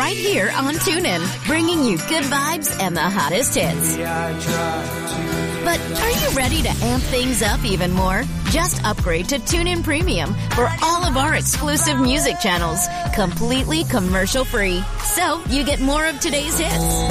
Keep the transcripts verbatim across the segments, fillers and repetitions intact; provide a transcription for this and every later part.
right here on TuneIn, bringing you good vibes and the hottest hits. But are you ready to amp things up even more? Just upgrade to TuneIn Premium for all of our exclusive music channels, completely commercial-free. So you get more of today's hits,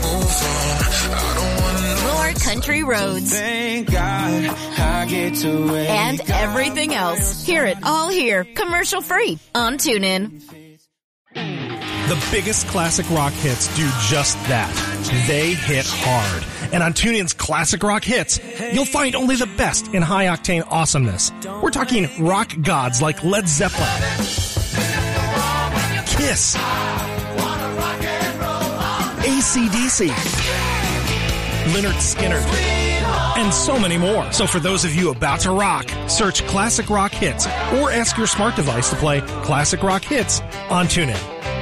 more country roads, Thank God I get to wake and everything else. Hear it all here, commercial-free on TuneIn. The biggest classic rock hits do just that. They hit hard. And on TuneIn's Classic Rock Hits, you'll find only the best in high-octane awesomeness. We're talking rock gods like Led Zeppelin, Kiss, A C D C, Lynyrd Skynyrd, and so many more. So for those of you about to rock, search Classic Rock Hits or ask your smart device to play Classic Rock Hits on TuneIn.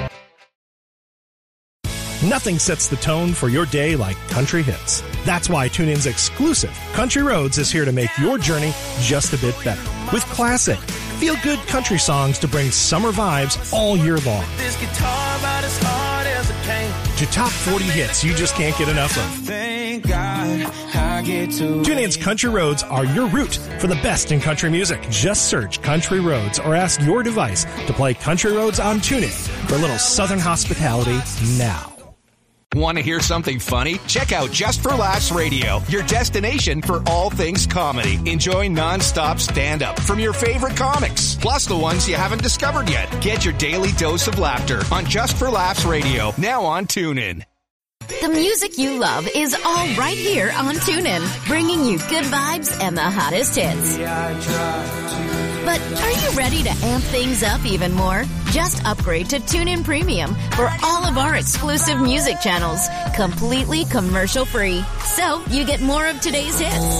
Nothing sets the tone for your day like country hits. That's why TuneIn's exclusive Country Roads is here to make your journey just a bit better. With classic, feel-good country songs to bring summer vibes all year long. this guitar about as hard as it can. To top forty hits you just can't get enough of. Thank God I get to TuneIn's Country Roads are your route for the best in country music. Just search Country Roads or ask your device to play Country Roads on TuneIn for a little Southern hospitality now. Want to hear something funny? Check out Just for Laughs Radio, your destination for all things comedy. Enjoy non-stop stand-up from your favorite comics, plus the ones you haven't discovered yet. Get your daily dose of laughter on Just for Laughs Radio, now on TuneIn. The music you love is all right here on TuneIn, bringing you good vibes and the hottest hits. But are you ready to amp things up even more? Just upgrade to TuneIn Premium for all of our exclusive music channels, completely commercial-free. So you get more of today's hits,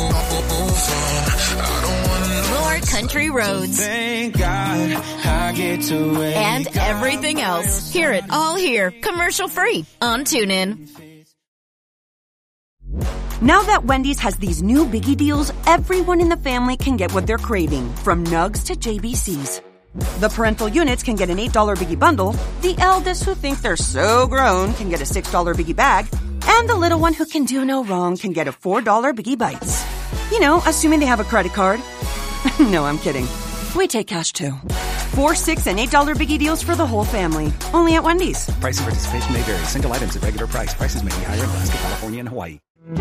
more country roads, Thank God I get to wake and everything else. Hear it all here, commercial-free on TuneIn. Now that Wendy's has these new biggie deals, everyone in the family can get what they're craving, from nugs to J B Cs. The parental units can get an eight dollar biggie bundle, the eldest who think they're so grown can get a six dollar biggie bag, and the little one who can do no wrong can get a four dollar biggie bites. You know, assuming they have a credit card. No, I'm kidding. We take cash too. Four, six, and eight dollar biggie deals for the whole family. Only at Wendy's. Price and participation may vary. Single items at regular price. Prices may be higher in Alaska, California, and Hawaii.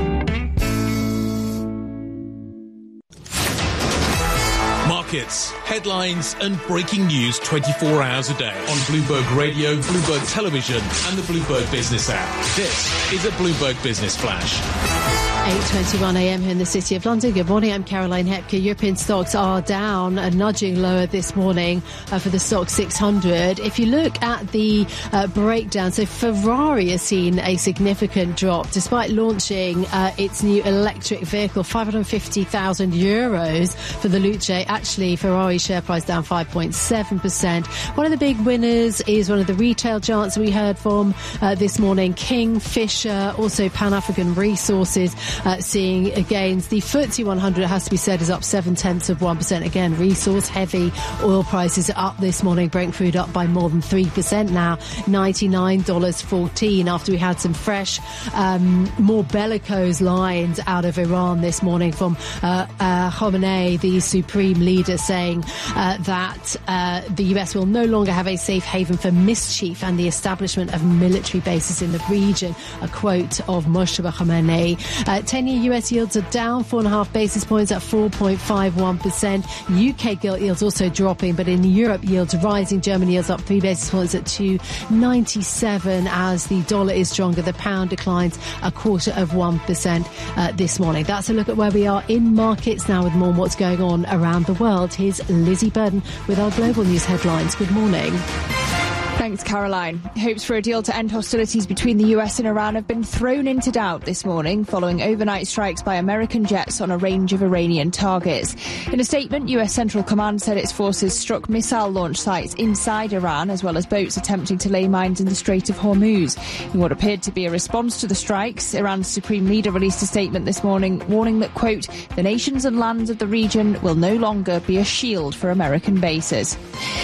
Markets, headlines, and breaking news twenty-four hours a day on Bloomberg Radio, Bloomberg Television, and the Bloomberg Business app. This is a Bloomberg Business Flash. eight twenty-one a.m. here in the City of London. Good morning, I'm Caroline Hepker. European stocks are down and nudging lower this morning uh, for the stock six hundred. If you look at the uh, breakdown, so Ferrari has seen a significant drop despite launching uh, its new electric vehicle, five hundred fifty thousand euros for the Luce. Actually, Ferrari's share price down five point seven percent. One of the big winners is one of the retail giants we heard from uh, this morning, Kingfisher, also Pan-African Resources. Uh, seeing gains. The F T S E one hundred, has to be said, is up seven tenths of one percent. Again, resource heavy. Oil prices are up this morning. Brent crude up by more than three percent now, ninety-nine dollars fourteen, after we had some fresh, um, more bellicose lines out of Iran this morning from uh, uh, Khamenei, the supreme leader, saying uh, that uh, the U S will no longer have a safe haven for mischief and the establishment of military bases in the region. A quote of Moshtaba Khamenei. Uh, ten-year U S yields are down four and a half basis points at four point five one percent. U K gilt yields also dropping, but in Europe yields rising. German yields up three basis points at two ninety-seven as the dollar is stronger. The pound declines a quarter of one percent uh, this morning. That's a look at where we are in markets now, with more on what's going on around the world. Here's Lizzie Burden with our global news headlines. Good morning. Thanks, Caroline. Hopes for a deal to end hostilities between the U S and Iran have been thrown into doubt this morning following overnight strikes by American jets on a range of Iranian targets. In a statement, U S Central Command said its forces struck missile launch sites inside Iran, as well as boats attempting to lay mines in the Strait of Hormuz. In what appeared to be a response to the strikes, Iran's supreme leader released a statement this morning warning that, quote, the nations and lands of the region will no longer be a shield for American bases.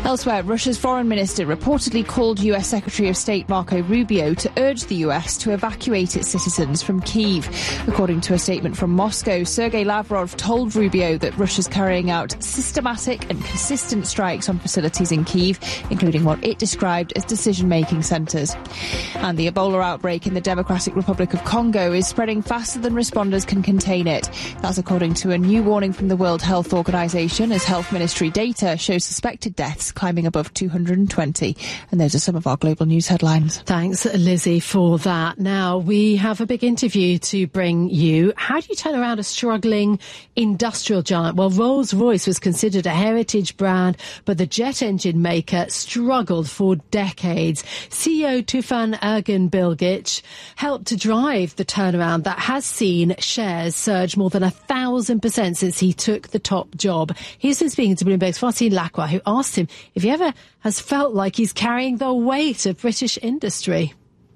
Elsewhere, Russia's foreign minister reportedly called U S Secretary of State Marco Rubio to urge the U S to evacuate its citizens from Kyiv. According to a statement from Moscow, Sergei Lavrov told Rubio that Russia's carrying out systematic and consistent strikes on facilities in Kyiv, including what it described as decision-making centres. And the Ebola outbreak in the Democratic Republic of Congo is spreading faster than responders can contain it. That's according to a new warning from the World Health Organization, as Health Ministry data shows suspected deaths climbing above two hundred twenty. And those are some of our global news headlines. Thanks, Lizzie, for that. Now, we have a big interview to bring you. How do you turn around a struggling industrial giant? Well, Rolls-Royce was considered a heritage brand, but the jet engine maker struggled for decades. C E O Tufan Ergin-Bilgic helped to drive the turnaround that has seen shares surge more than a thousand percent since he took the top job. He's been speaking to Bloomberg's Fatin Lacqua, who asked him if he ever has felt like he's carrying the weight of British industry.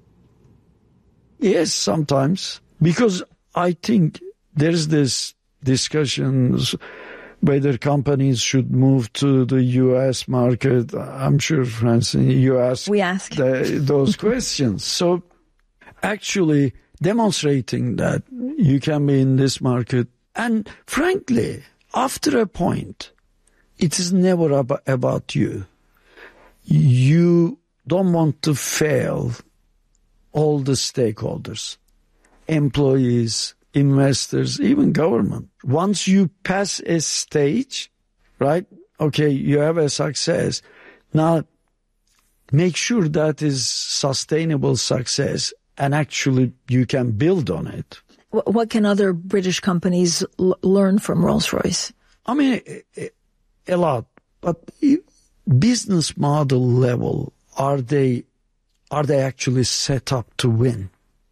Yes, sometimes, because I think there's this discussions whether companies should move to the U S market. I'm sure, Francine, you asked we ask the, those questions. So actually demonstrating that you can be in this market. And frankly, after a point, it is never ab- about you. You don't want to fail all the stakeholders, employees, investors, even government. Once you pass a stage, right? Okay, you have a success. Now, make sure that is sustainable success and actually you can build on it. What can other British companies l- learn from Rolls-Royce? I mean, a, a lot. But business model level, are they, are they actually set up to win?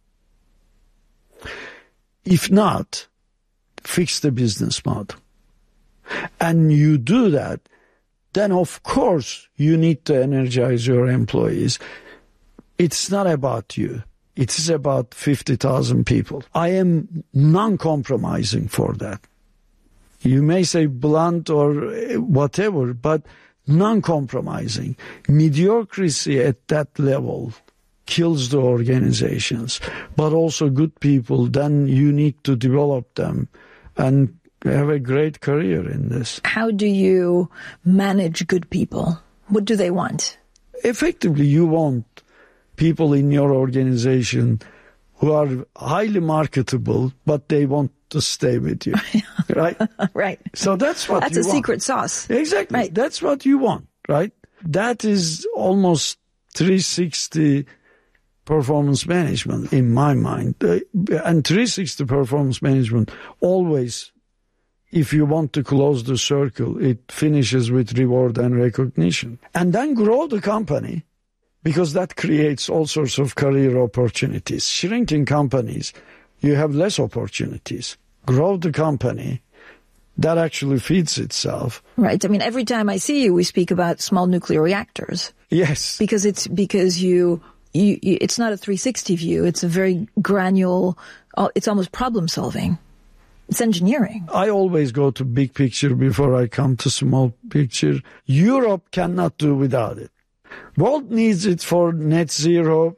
If not, fix the business model. And you do that, then of course you need to energize your employees. It's not about you. It is about fifty thousand people. I am non-compromising for that. You may say blunt or whatever, but non-compromising. Mediocrity at that level kills the organizations, but also good people, then you need to develop them and have a great career in this. How do you manage good people? What do they want? Effectively, you want people in your organization who are highly marketable, but they want to stay with you, right? Right. So that's what that's you a want. secret sauce. Exactly. Right. That's what you want, right? That is almost three sixty performance management in my mind. Uh, and three sixty performance management always, if you want to close the circle, it finishes with reward and recognition. And then grow the company, because that creates all sorts of career opportunities. Shrinking companies, you have less opportunities. Grow the company, that actually feeds itself. Right. I mean, every time I see you, we speak about small nuclear reactors. Yes. Because it's because you... You, you, it's not a three sixty view. It's a very granular, it's almost problem solving. It's engineering. I always go to big picture before I come to small picture. Europe cannot do without it. World needs it for net zero.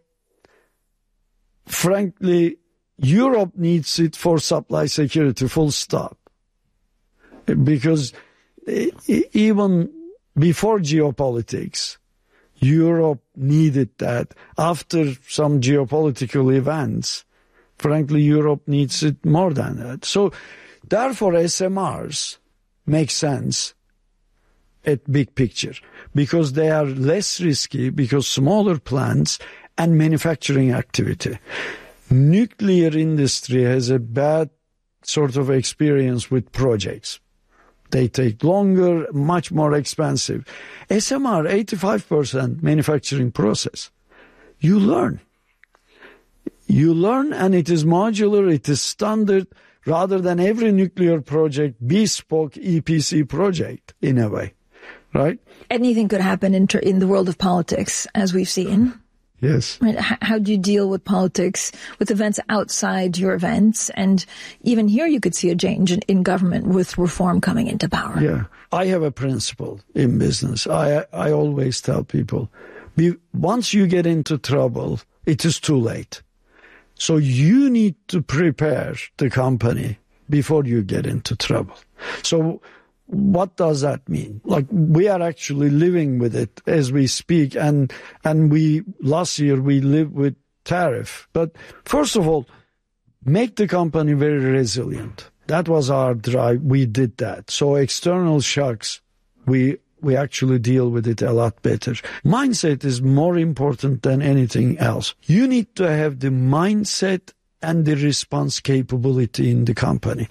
Frankly, Europe needs it for supply security, full stop. Because even before geopolitics, Europe needed that. After some geopolitical events, frankly, Europe needs it more than that. So, therefore, S M Rs make sense at big picture because they are less risky, because smaller plants and manufacturing activity. Nuclear industry has a bad sort of experience with projects. They take longer, much more expensive. S M R, eighty-five percent manufacturing process. You learn. You learn and it is modular, it is standard, rather than every nuclear project, bespoke E P C project in a way, right? Anything could happen in, ter- in the world of politics, as we've seen. Yes. Right. H- how do you deal with politics, with events outside your events? And even here you could see a change in, in government with reform coming into power. Yeah. I have a principle in business. I I always tell people, be, once you get into trouble, it is too late. So you need to prepare the company before you get into trouble. So what does that mean? Like, we are actually living with it as we speak, and and we last year we lived with tariff. But first of all, make the company very resilient. That was our drive. We did that. So external shocks, we we actually deal with it a lot better. Mindset is more important than anything else. You need to have the mindset and the response capability in the company.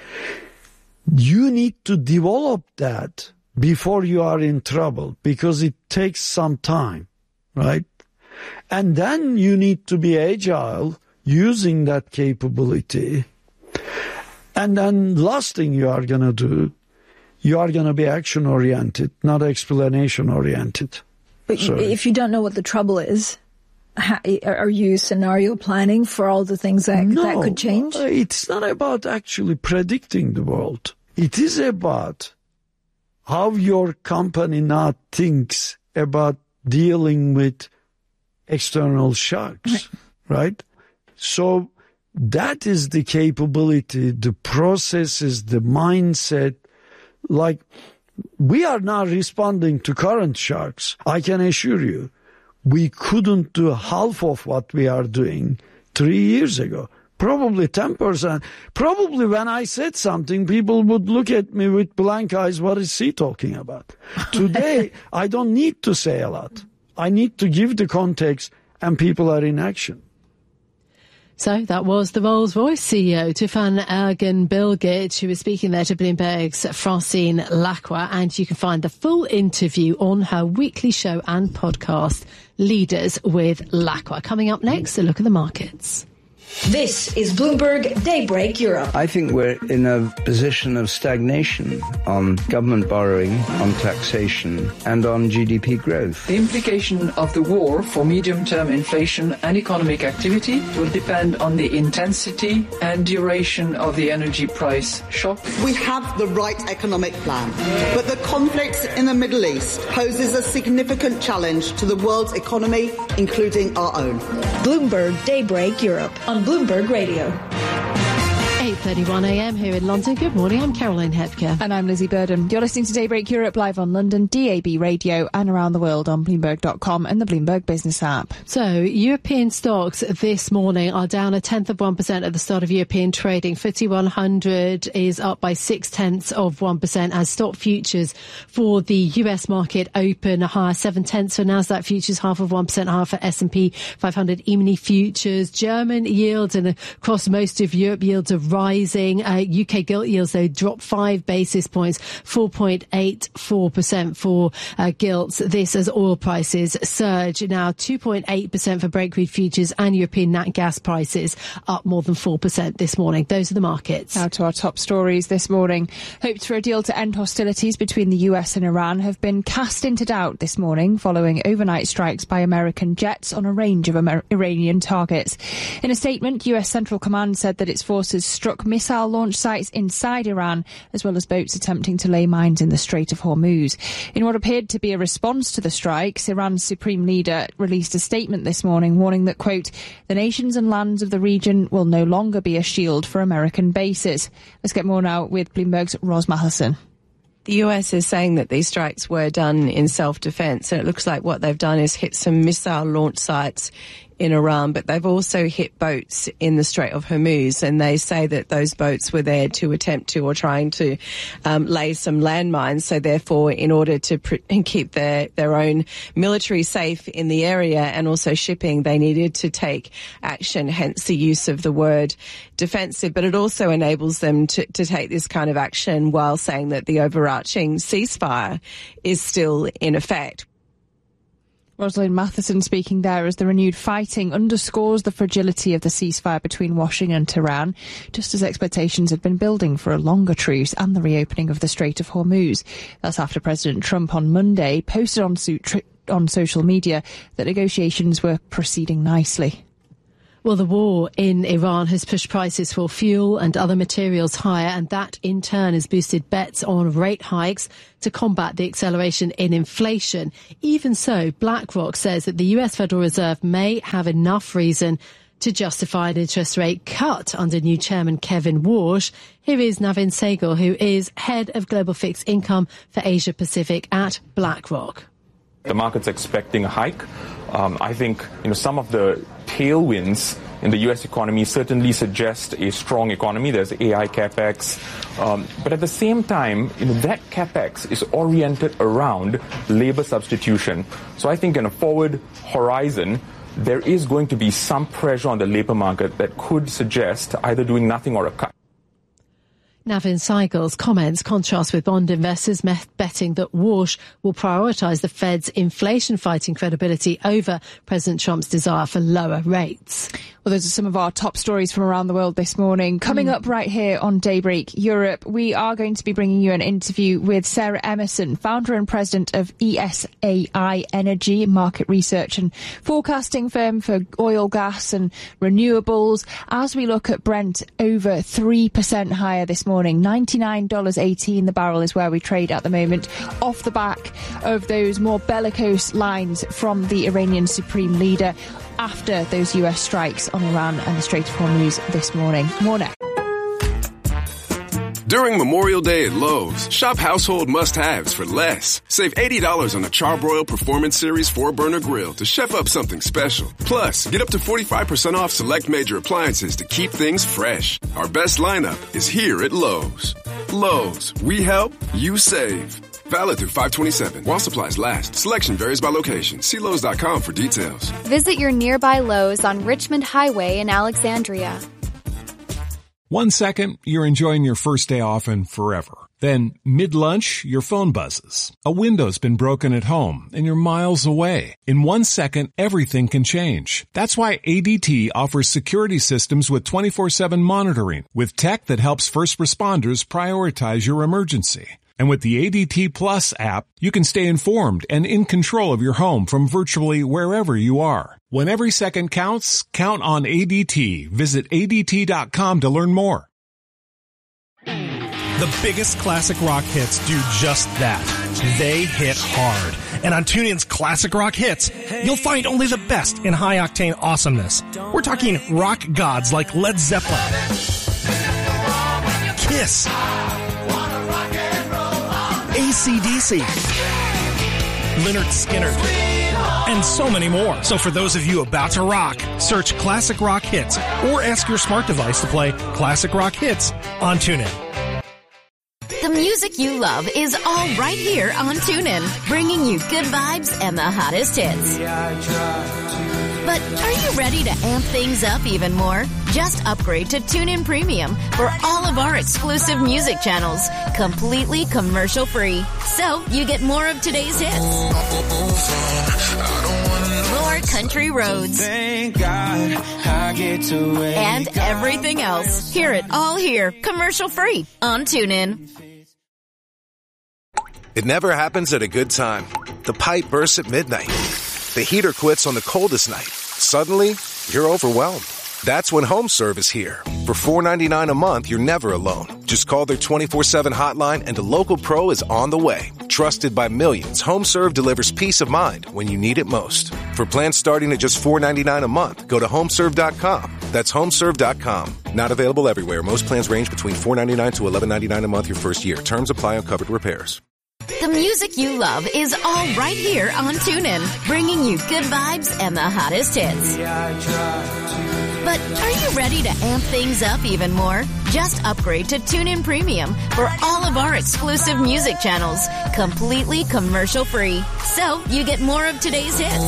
You need to develop that before you are in trouble, because it takes some time, right? And then you need to be agile using that capability. And then last thing you are going to do, you are going to be action-oriented, not explanation-oriented. But Sorry. if you don't know what the trouble is, how, are you scenario planning for all the things that, no, that could change? It's not about actually predicting the world. It is about how your company now thinks about dealing with external shocks, right? right? So that is the capability, the processes, the mindset. Like, we are now responding to current shocks. I can assure you, we couldn't do half of what we are doing three years ago. Probably ten percent. Probably when I said something, people would look at me with blank eyes. What is he talking about? Today, I don't need to say a lot. I need to give the context, and people are in action. So that was the Rolls-Royce C E O, Tufan Erginbilgic, who was speaking there to Bloomberg's Francine Lacqua. And you can find the full interview on her weekly show and podcast, Leaders with Lacqua. Coming up next, a look at the markets. This is Bloomberg Daybreak Europe. I think we're in a position of stagnation on government borrowing, on taxation, and on G D P growth. The implication of the war for medium-term inflation and economic activity will depend on the intensity and duration of the energy price shock. We have the right economic plan, but the conflict in the Middle East poses a significant challenge to the world's economy, including our own. Bloomberg Daybreak Europe on Bloomberg Radio. eight thirty-one a m here in London. Good morning, I'm Caroline Hepker. And I'm Lizzie Burden. You're listening to Daybreak Europe live on London, D A B Radio, and around the world on Bloomberg dot com and the Bloomberg Business app. So, European stocks this morning are down a tenth of one percent at the start of European trading. F T S E one hundred is up by six tenths of one percent as stock futures for the U S market open higher, seven tenths for Nasdaq futures, half of one percent higher for S and P five hundred E mini futures. German yields and across most of Europe yields are rising. Uh, U K gilt yields, though, dropped five basis points, four point eight four percent for uh, gilts. This as oil prices surge. Now, two point eight percent for Brent crude futures, and European nat gas prices up more than four percent this morning. Those are the markets. Now to our top stories this morning. Hopes for a deal to end hostilities between the U S and Iran have been cast into doubt this morning following overnight strikes by American jets on a range of Amer- Iranian targets. In a statement, U S Central Command said that its forces struck missile launch sites inside Iran, as well as boats attempting to lay mines in the Strait of Hormuz. In what appeared to be a response to the strikes, Iran's supreme leader released a statement this morning warning that, quote, the nations and lands of the region will no longer be a shield for American bases. Let's get more now with Bloomberg's Ros Matheson. The U S is saying that these strikes were done in self-defense, and it looks like what they've done is hit some missile launch sites in Iran, but they've also hit boats in the Strait of Hormuz, and they say that those boats were there to attempt to or trying to um, lay some landmines. So therefore, in order to pr- keep their, their own military safe in the area and also shipping, they needed to take action, hence the use of the word defensive. But it also enables them to, to take this kind of action while saying that the overarching ceasefire is still in effect. Rosalind Matheson speaking there as the renewed fighting underscores the fragility of the ceasefire between Washington and Tehran, just as expectations had been building for a longer truce and the reopening of the Strait of Hormuz. That's after President Trump on Monday posted on on social media that negotiations were proceeding nicely. Well, the war in Iran has pushed prices for fuel and other materials higher, and that in turn has boosted bets on rate hikes to combat the acceleration in inflation. Even so, BlackRock says that the U S Federal Reserve may have enough reason to justify an interest rate cut under new chairman Kevin Warsh. Here is Navin Sehgal, who is head of global fixed income for Asia Pacific at BlackRock. The market's expecting a hike. Um, I think, you know, some of the tailwinds in the U S economy certainly suggest a strong economy. There's A I capex. Um, but at the same time, you know, that capex is oriented around labor substitution. So I think in a forward horizon, there is going to be some pressure on the labor market that could suggest either doing nothing or a cut. Navin Sehgal's comments contrast with bond investors betting that Warsh will prioritise the Fed's inflation-fighting credibility over President Trump's desire for lower rates. Well, those are some of our top stories from around the world this morning. Coming mm. up right here on Daybreak Europe, we are going to be bringing you an interview with Sarah Emerson, founder and president of E S A I Energy, market research and forecasting firm for oil, gas and renewables, as we look at Brent over three percent higher this morning. ninety-nine dollars eighteen the barrel is where we trade at the moment, off the back of those more bellicose lines from the Iranian Supreme Leader after those U S strikes on Iran and the Strait of Hormuz this morning. More next. During Memorial Day at Lowe's, shop household must-haves for less. Save eighty dollars on a Charbroil Performance Series four burner grill to chef up something special. Plus, get up to forty-five percent off select major appliances to keep things fresh. Our best lineup is here at Lowe's. Lowe's, we help, you save. Valid through five twenty-seven. While supplies last. Selection varies by location. See Lowe's dot com for details. Visit your nearby Lowe's on Richmond Highway in Alexandria. One second, you're enjoying your first day off and forever. Then, mid-lunch, your phone buzzes. A window's been broken at home, and you're miles away. In one second, everything can change. That's why A D T offers security systems with twenty-four seven monitoring, with tech that helps first responders prioritize your emergency. And with the A D T Plus app, you can stay informed and in control of your home from virtually wherever you are. When every second counts, count on A D T. Visit A D T dot com to learn more. The biggest classic rock hits do just that. They hit hard. And on TuneIn's Classic Rock Hits, you'll find only the best in high-octane awesomeness. We're talking rock gods like Led Zeppelin, Kiss, A C D C, Lynyrd Skynyrd, and so many more. So for those of you about to rock, search Classic Rock Hits or ask your smart device to play Classic Rock Hits on TuneIn. The music you love is all right here on TuneIn, bringing you good vibes and the hottest hits. But are you ready to amp things up even more? Just upgrade to TuneIn Premium for all of our exclusive music channels, completely commercial free. So you get more of today's hits, more country roads, Thank God I get to wake and everything else. Hear it all here, commercial free on TuneIn. It never happens at a good time. The pipe bursts at midnight. The heater quits on the coldest night. Suddenly, you're overwhelmed. That's when HomeServe is here. For four ninety-nine a month, you're never alone. Just call their twenty-four seven hotline and a local pro is on the way. Trusted by millions, HomeServe delivers peace of mind when you need it most. For plans starting at just four ninety-nine a month, go to home serve dot com. That's home serve dot com. Not available everywhere. Most plans range between four ninety-nine to eleven ninety-nine a month your first year. Terms apply on covered repairs. The music you love is all right here on TuneIn, bringing you good vibes and the hottest hits. But are you ready to amp things up even more? Just upgrade to TuneIn Premium for all of our exclusive music channels, completely commercial free. So you get more of today's hits,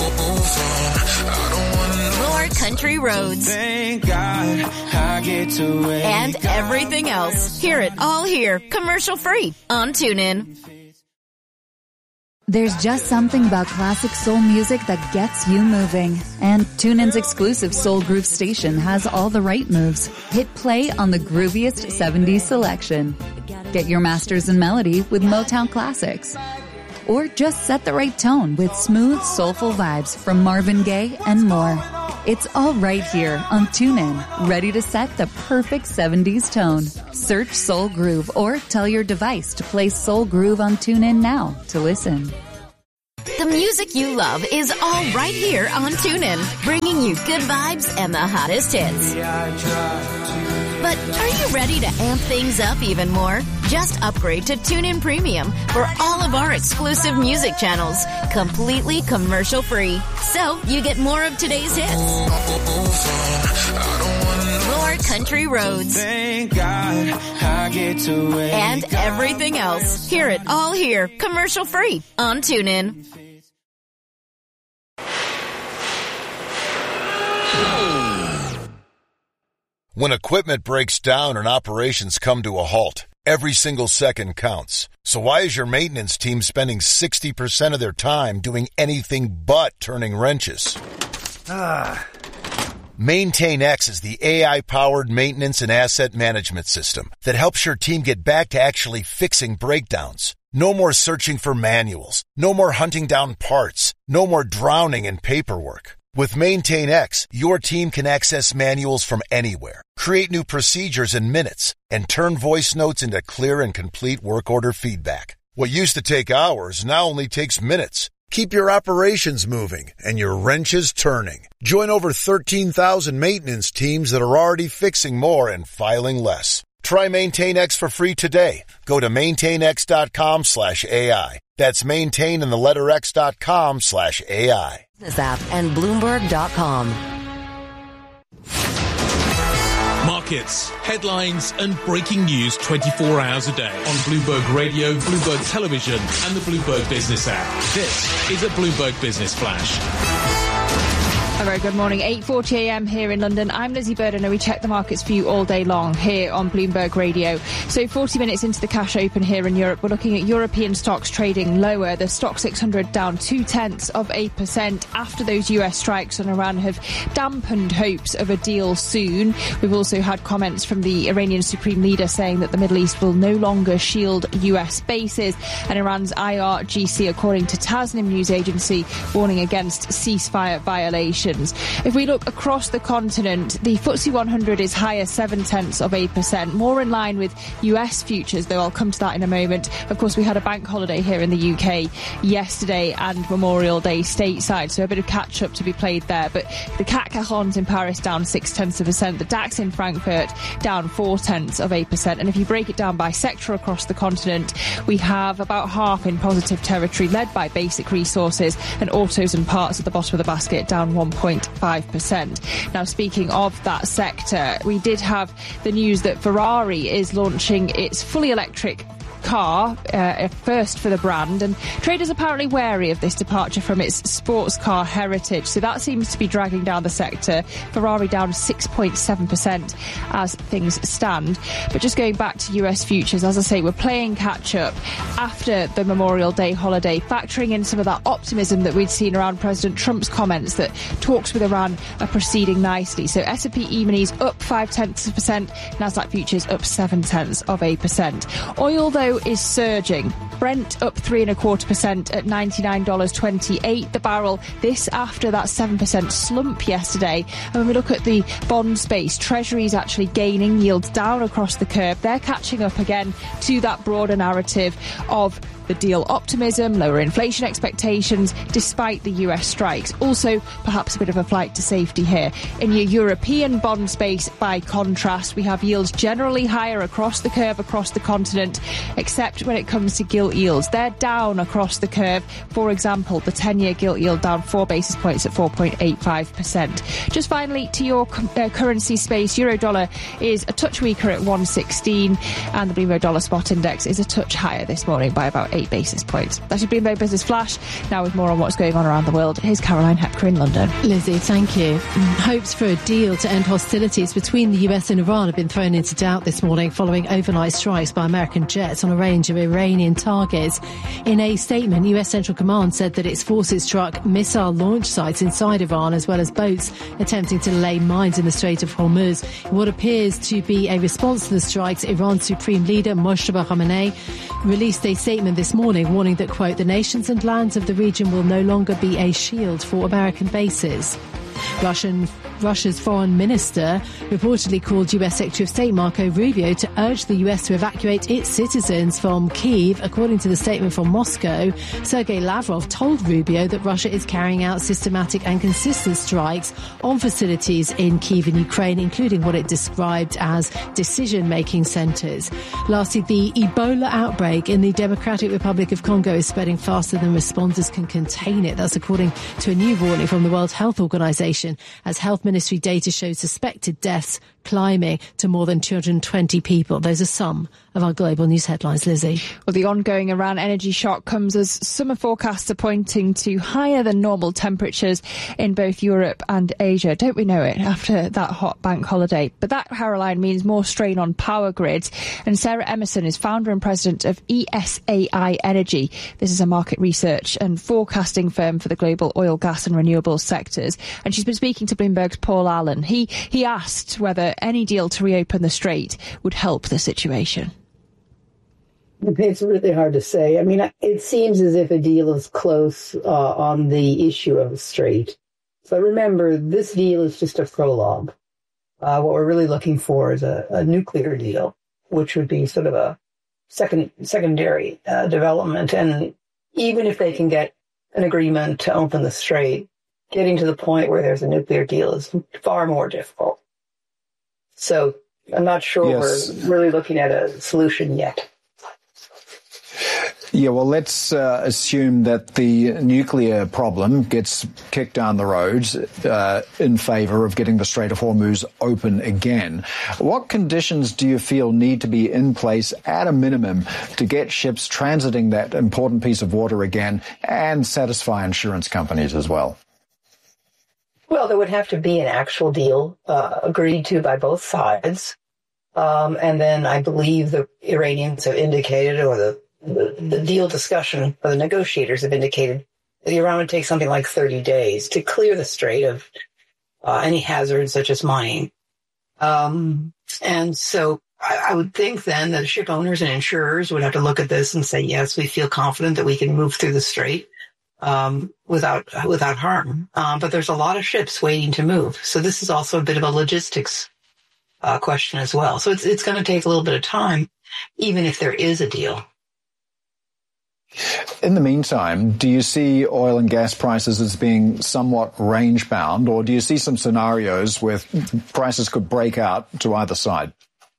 more country roads, Thank God I get to wake and everything else. Hear it all here, commercial free on TuneIn. There's just something about classic soul music that gets you moving. And TuneIn's exclusive Soul Groove station has all the right moves. Hit play on the grooviest seventies selection. Get your masters in melody with Motown classics. or just set the right tone with smooth, soulful vibes from Marvin Gaye and more. It's all right here on TuneIn, ready to set the perfect seventies tone. Search Soul Groove or tell your device to play Soul Groove on TuneIn now to listen. The music you love is all right here on TuneIn, bringing you good vibes and the hottest hits. But are you ready to amp things up even more? Just upgrade to TuneIn Premium for all of our exclusive music channels, completely commercial free. So you get more of today's hits, more country roads, Thank God I get to wake and everything else. Hear it all here, commercial free on TuneIn. When equipment breaks down and operations come to a halt, every single second counts. So why is your maintenance team spending sixty percent of their time doing anything but turning wrenches? Ah. MaintainX is the A I-powered maintenance and asset management system that helps your team get back to actually fixing breakdowns. No more searching for manuals. No more hunting down parts. No more drowning in paperwork. With MaintainX, your team can access manuals from anywhere, create new procedures in minutes, and turn voice notes into clear and complete work order feedback. What used to take hours now only takes minutes. Keep your operations moving and your wrenches turning. Join over thirteen thousand maintenance teams that are already fixing more and filing less. Try MaintainX for free today. Go to maintainx.com slash AI. That's maintain and the letter X dot com slash AI. This app and Bloomberg dot com. Markets, headlines and breaking news twenty-four hours a day on Bloomberg Radio, Bloomberg Television and the Bloomberg Business app. This is a Bloomberg Business Flash. A very good morning. eight forty a m here in London. I'm Lizzie Burden and we check the markets for you all day long here on Bloomberg Radio. So forty minutes into the cash open here in Europe, we're looking at European stocks trading lower. The Stock six hundred down two-tenths of eight percent after those U S strikes on Iran have dampened hopes of a deal soon. We've also had comments from the Iranian Supreme Leader saying that the Middle East will no longer shield U S bases, and Iran's I R G C, according to Tasnim news agency, warning against ceasefire violations. If we look across the continent, the F T S E one hundred is higher seven-tenths of eight percent, more in line with U S futures, though I'll come to that in a moment. Of course, we had a bank holiday here in the U K yesterday and Memorial Day stateside, so a bit of catch-up to be played there. But the C A C Quarante in Paris down six-tenths of a percent, the DAX in Frankfurt down four-tenths of eight percent. And if you break it down by sector across the continent, we have about half in positive territory, led by basic resources, and autos and parts at the bottom of the basket down one point five percent. Now, speaking of that sector, we did have the news that Ferrari is launching its fully electric car, uh, first for the brand, and traders apparently wary of this departure from its sports car heritage, so that seems to be dragging down the sector. Ferrari down six point seven percent as things stand. But just going back to U S futures, as I say, we're playing catch up after the Memorial Day holiday, factoring in some of that optimism that we'd seen around President Trump's comments that talks with Iran are proceeding nicely. So S and P E-minis up five-tenths of a percent, Nasdaq futures up seven-tenths of a percent. Oil, though, is surging. Brent up three and a quarter percent at ninety-nine dollars twenty-eight the barrel. This after that seven percent slump yesterday. And when we look at the bond space, Treasuries actually gaining, yields down across the curve. They're catching up again to that broader narrative of the deal optimism, lower inflation expectations, despite the U S strikes. Also, perhaps a bit of a flight to safety here. In your European bond space, by contrast, we have yields generally higher across the curve, across the continent, except when it comes to gilt yields. They're down across the curve. For example, the ten-year gilt yield down four basis points at four point eight five percent. Just finally, to your uh, currency space, Euro-dollar is a touch weaker at one sixteen, and the Bloomberg Dollar Spot Index is a touch higher this morning by about eight basis points. That's your Bloomberg Business Flash. Now with more on what's going on around the world, here's Caroline Hepker in London. Lizzie, thank you. Hopes for a deal to end hostilities between the U S and Iran have been thrown into doubt this morning following overnight strikes by American jets on a range of Iranian targets. In a statement, U S Central Command said that its forces struck missile launch sites inside Iran as well as boats attempting to lay mines in the Strait of Hormuz. In what appears to be a response to the strikes, Iran's Supreme Leader Moshtaba Khamenei released a statement this this morning, warning that, quote, the nations and lands of the region will no longer be a shield for American bases. Russian Russia's foreign minister reportedly called U S Secretary of State Marco Rubio to urge the U S to evacuate its citizens from Kyiv. According to the statement from Moscow, Sergei Lavrov told Rubio that Russia is carrying out systematic and consistent strikes on facilities in Kyiv and Ukraine, including what it described as decision-making centres. Lastly, the Ebola outbreak in the Democratic Republic of Congo is spreading faster than responders can contain it. That's according to a new warning from the World Health Organization, as health Ministry data shows suspected deaths climbing to more than two hundred twenty people. Those are some of our global news headlines, Lizzie. Well, the ongoing Iran energy shock comes as summer forecasts are pointing to higher than normal temperatures in both Europe and Asia. Don't we know it after that hot bank holiday? But that, Caroline, means more strain on power grids. And Sarah Emerson is founder and president of E S A I Energy. This is a market research and forecasting firm for the global oil, gas and renewables sectors. And she's been speaking to Bloomberg's Paul Allen. He, he asked whether any deal to reopen the strait would help the situation. It's really hard to say. I mean, it seems as if a deal is close uh, on the issue of the strait. So remember, this deal is just a prologue. Uh, what we're really looking for is a, a nuclear deal, which would be sort of a second secondary uh, development. And even if they can get an agreement to open the strait, getting to the point where there's a nuclear deal is far more difficult. So I'm not sure yes. we're really looking at a solution yet. Yeah, well, let's uh, assume that the nuclear problem gets kicked down the road uh, in favour of getting the Strait of Hormuz open again. What conditions do you feel need to be in place at a minimum to get ships transiting that important piece of water again and satisfy insurance companies as well? Well, there would have to be an actual deal uh, agreed to by both sides. Um, and then I believe the Iranians have indicated, or the, the, the deal discussion, or the negotiators have indicated, that Iran would take something like thirty days to clear the strait of uh, any hazards such as mining. Um, and so I, I would think then that ship owners and insurers would have to look at this and say, yes, we feel confident that we can move through the strait Um, without without harm. Um, but there's a lot of ships waiting to move. So this is also a bit of a logistics uh, question as well. So it's it's going to take a little bit of time, even if there is a deal. In the meantime, do you see oil and gas prices as being somewhat range-bound, or do you see some scenarios where prices could break out to either side?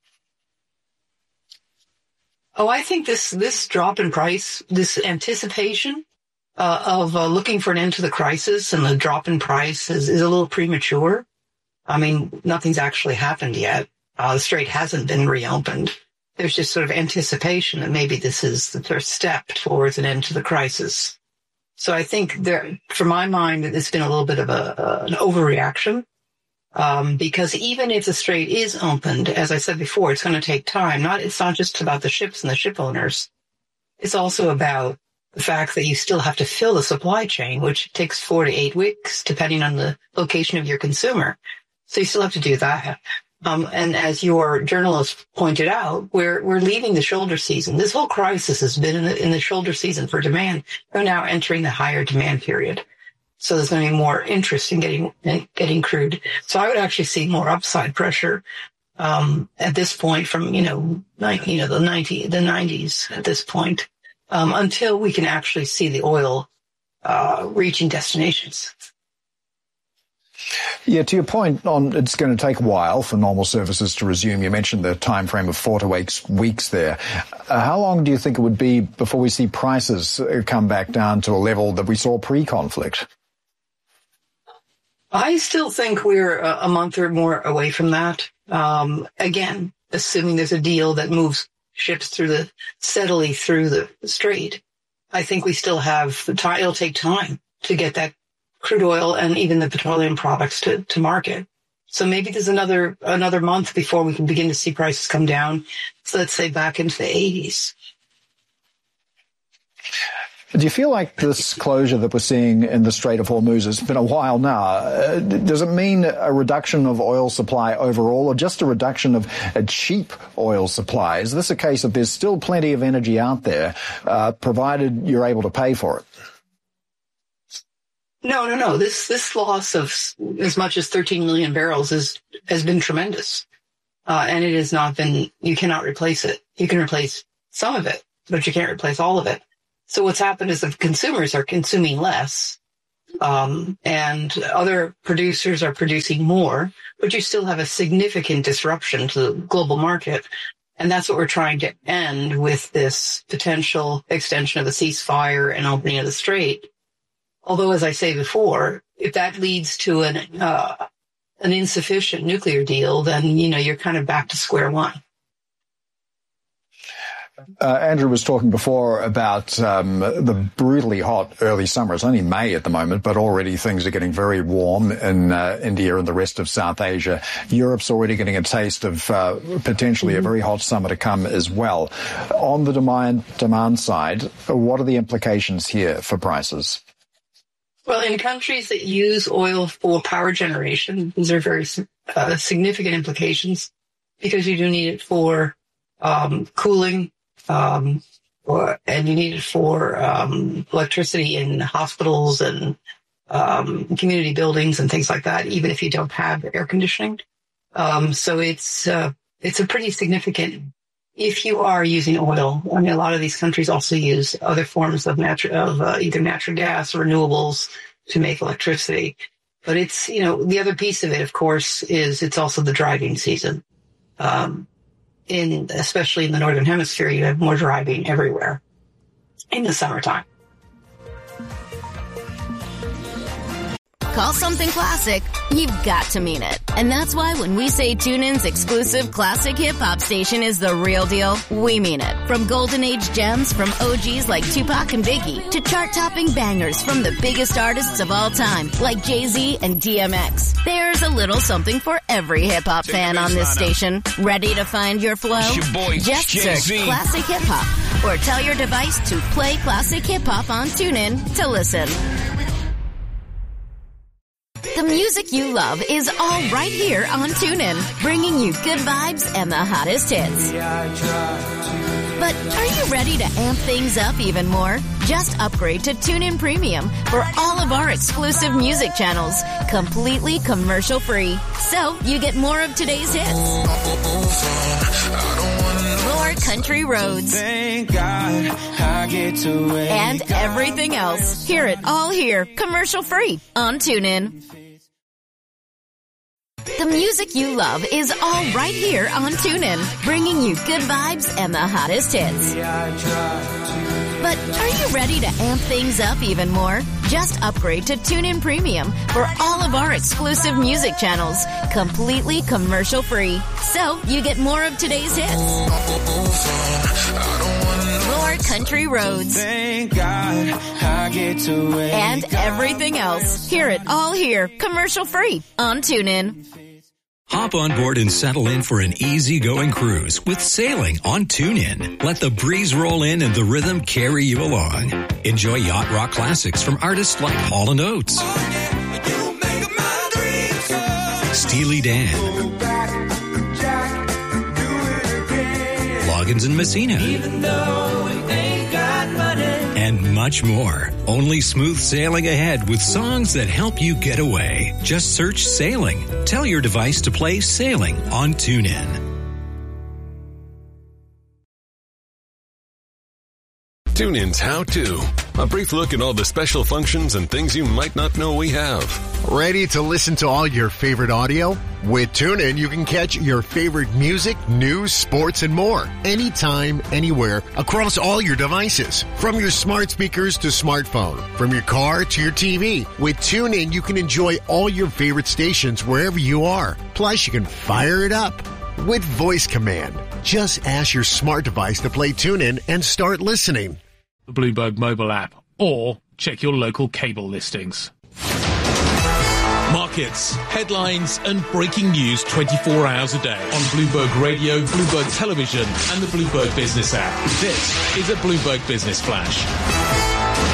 Oh, I think this this drop in price, this anticipation Uh, of uh, looking for an end to the crisis and the drop in price is, is a little premature. I mean, nothing's actually happened yet. Uh, the strait hasn't been reopened. There's just sort of anticipation that maybe this is the first step towards an end to the crisis. So I think there, for my mind, it's been a little bit of a, uh, an overreaction. Um, because even if the strait is opened, as I said before, it's going to take time. Not, it's not just about the ships and the ship owners. It's also about the fact that you still have to fill the supply chain, which takes four to eight weeks, depending on the location of your consumer. So you still have to do that. Um, and as your journalist pointed out, we're we're leaving the shoulder season. This whole crisis has been in the, in the shoulder season for demand. We're now entering the higher demand period. So there's going to be more interest in getting in getting crude. So I would actually see more upside pressure um, at this point from you know like, you know the ninety the nineties at this point. Um, until we can actually see the oil uh, reaching destinations. Yeah, to your point on it's going to take a while for normal services to resume. You mentioned the time frame of four to eight weeks there. Uh, how long do you think it would be before we see prices come back down to a level that we saw pre-conflict? I still think we're a, a month or more away from that. Um, again, assuming there's a deal that moves ships through the steadily through the strait. I think we still have the time. It'll take time to get that crude oil and even the petroleum products to, to market. So maybe there's another another month before we can begin to see prices come down. So let's say back into the eighties. Do you feel like this closure that we're seeing in the Strait of Hormuz, it's been a while now, uh, does it mean a reduction of oil supply overall or just a reduction of a cheap oil supply? Is this a case of there's still plenty of energy out there, uh, provided you're able to pay for it? No, no, no. This this loss of as much as thirteen million barrels is has been tremendous. Uh, and it has not been, you cannot replace it. You can replace some of it, but you can't replace all of it. So what's happened is that consumers are consuming less, um, and other producers are producing more, but you still have a significant disruption to the global market. And that's what we're trying to end with this potential extension of the ceasefire and opening of the strait. Although, as I say before, if that leads to an, uh, an insufficient nuclear deal, then, you know, you're kind of back to square one. Uh, Andrew was talking before about um, the brutally hot early summer. It's only May at the moment, but already things are getting very warm in uh, India and the rest of South Asia. Europe's already getting a taste of uh, potentially mm-hmm. a very hot summer to come as well. On the demand, demand side, what are the implications here for prices? Well, in countries that use oil for power generation, these are very uh, significant implications because you do need it for um, cooling, um, or, and you need it for um, electricity in hospitals and um, community buildings and things like that, even if you don't have air conditioning. Um, so it's uh, it's a pretty significant. If you are using oil, I mean, a lot of these countries also use other forms of natural, of uh, either natural gas or renewables to make electricity. But it's, you know, the other piece of it, of course, is it's also the driving season. Um, in, especially in the Northern Hemisphere, you have more driving everywhere in the summertime. Call something classic, you've got to mean it. And that's why when we say TuneIn's exclusive classic hip-hop station is the real deal, we mean it. From golden age gems from O Gs like Tupac and Biggie to chart-topping bangers from the biggest artists of all time like Jay-Z and D M X. There's a little something for every hip-hop fan on this station. Ready to find your flow? Your boy, Just Jay-Z. search Classic Hip-Hop or tell your device to play Classic Hip-Hop on TuneIn to listen. The music you love is all right here on TuneIn, bringing you good vibes and the hottest hits. But are you ready to amp things up even more? Just upgrade to TuneIn Premium for all of our exclusive music channels, completely commercial-free. So you get more of today's hits. More country roads. Thank God I get to wake and everything else. Hear it all here, commercial-free on TuneIn. The music you love is all right here on TuneIn, bringing you good vibes and the hottest hits. But are you ready to amp things up even more? Just upgrade to TuneIn Premium for all of our exclusive music channels, completely commercial-free. So you get more of today's hits. More country roads. Thank God I get to wake and everything else. Hear it all here, commercial-free on TuneIn. Hop on board and settle in for an easy-going cruise with sailing on TuneIn. Let the breeze roll in and the rhythm carry you along. Enjoy yacht rock classics from artists like Hall and Oates, Steely Dan, Loggins and Messina, even though we ain't got money, and much more. Only smooth sailing ahead with songs that help you get away. Just search Sailing. Tell your device to play Sailing on TuneIn. TuneIn's How To. A brief look at all the special functions and things you might not know we have. Ready to listen to all your favorite audio? With TuneIn, you can catch your favorite music, news, sports, and more. Anytime, anywhere, across all your devices. From your smart speakers to smartphone. From your car to your T V. With TuneIn, you can enjoy all your favorite stations wherever you are. Plus, you can fire it up with voice command. Just ask your smart device to play TuneIn and start listening. The Bloomberg mobile app, or check your local cable listings. Markets, headlines and breaking news twenty-four hours a day on Bloomberg Radio, Bloomberg Television and the Bloomberg Business app. This is a Bloomberg Business Flash.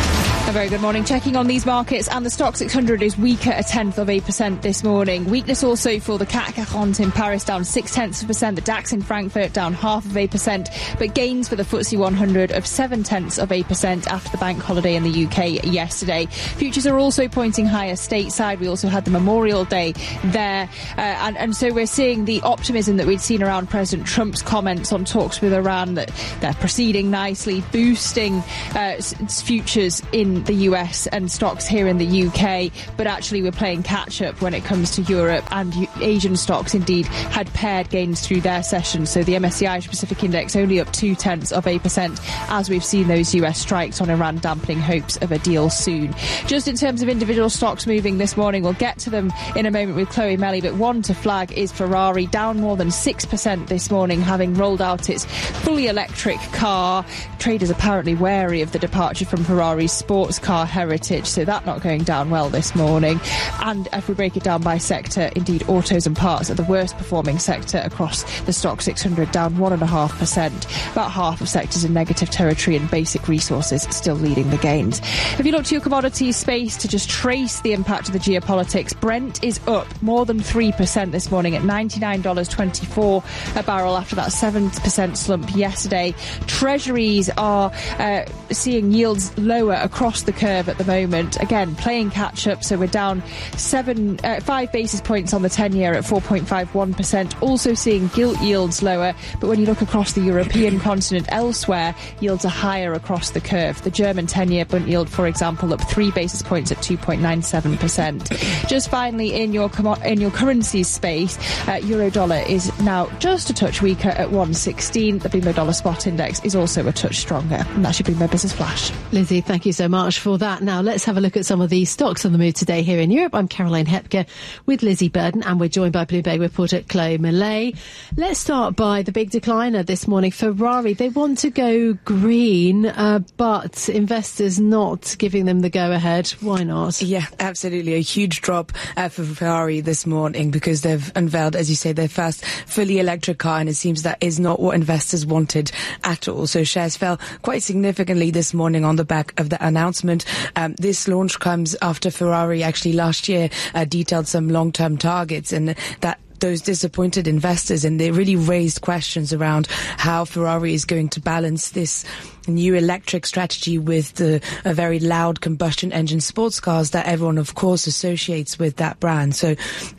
A very good morning. Checking on these markets, and the Stock six hundred is weaker a tenth of a percent this morning. Weakness also for the C A C quarante in Paris, down six tenths of a percent. The DAX in Frankfurt down half of a percent, but gains for the F T S E one hundred of seven tenths of a percent after the bank holiday in the U K yesterday. Futures are also pointing higher stateside. We also had the Memorial Day there, uh, and, and so we're seeing the optimism that we'd seen around President Trump's comments on talks with Iran, that they're proceeding nicely, boosting uh, futures in the U S and stocks here in the U K, but actually we're playing catch up when it comes to Europe, and Asian stocks indeed had paired gains through their session. So the M S C I Asia Pacific Index only up two tenths of a percent as we've seen those U S strikes on Iran dampening hopes of a deal soon. Just in terms of individual stocks moving this morning, we'll get to them in a moment with Chloe Melly, but one to flag is Ferrari, down more than six percent this morning, having rolled out its fully electric car. Traders apparently wary of the departure from Ferrari's sports car heritage, so that not going down well this morning. And if we break it down by sector, indeed autos and parts are the worst performing sector across the Stock six hundred, down one point five percent. About half of sectors in negative territory, and basic resources still leading the gains. If you look to your commodities space to just trace the impact of the geopolitics, Brent is up more than three percent this morning at ninety-nine dollars twenty-four a barrel after that seven percent slump yesterday. Treasuries are uh, seeing yields lower across the curve at the moment. Again, playing catch up, so we're down seven, uh, five basis points on the ten-year at four point five one percent. Also seeing gilt yields lower, but when you look across the European continent elsewhere, yields are higher across the curve. The German ten-year Bund yield, for example, up three basis points at two point nine seven percent. Just finally, in your com- in your currencies space, uh, euro dollar is now just a touch weaker at one sixteen. The Bloomberg Dollar Spot Index is also a touch stronger. And that's your Bloomberg Business Flash. Lizzie, thank you so much for that. Now let's have a look at some of the stocks on the move today here in Europe. I'm Caroline Hepker with Lizzie Burden, and we're joined by Bloomberg reporter Chloe Mellet. Let's start by the big decliner this morning, Ferrari. They want to go green, uh, but investors not giving them the go-ahead. Why not? Yeah, absolutely. A huge drop uh, for Ferrari this morning because they've unveiled, as you say, their first fully electric car, and it seems that is not what investors wanted at all. So shares fell quite significantly this morning on the back of the announcement. Um, this launch comes after Ferrari actually last year uh, detailed some long-term targets, and that those disappointed investors, and they really raised questions around how Ferrari is going to balance this new electric strategy with the a very loud combustion engine sports cars that everyone, of course, associates with that brand. So